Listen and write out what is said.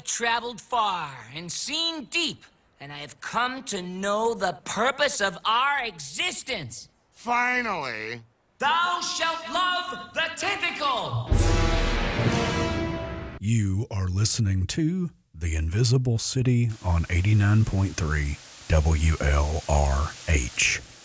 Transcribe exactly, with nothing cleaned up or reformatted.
traveled far and seen deep, and I have come to know the purpose of our existence. Finally. Thou shalt love the tentacle! You are listening to The Invisible City on eighty-nine point three W L R H.